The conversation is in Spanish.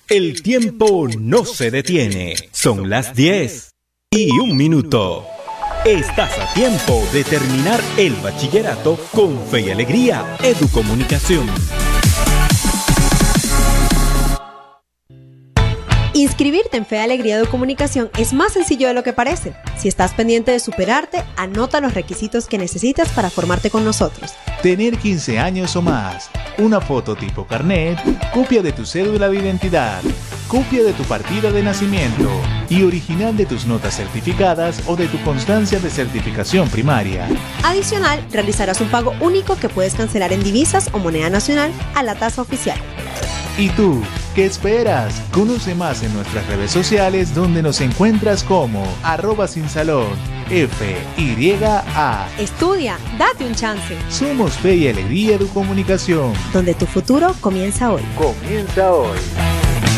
El tiempo no se detiene. Son las 10:01. Estás a tiempo de terminar el bachillerato con Fe y Alegría Educomunicación. Inscribirte en Fe y Alegría Educomunicación es más sencillo de lo que parece. Si estás pendiente de superarte, anota los requisitos que necesitas para formarte con nosotros. Tener 15 años o más, una foto tipo carnet, copia de tu cédula de identidad, copia de tu partida de nacimiento y original de tus notas certificadas o de tu constancia de certificación primaria. Adicional, realizarás un pago único que puedes cancelar en divisas o moneda nacional a la tasa oficial. ¿Y tú, qué esperas? Conoce más en nuestras redes sociales donde nos encuentras como @sinsalón, FYA. Estudia, date un chance. Somos Fe y Alegría Educomunicación, donde tu futuro comienza hoy. Comienza hoy.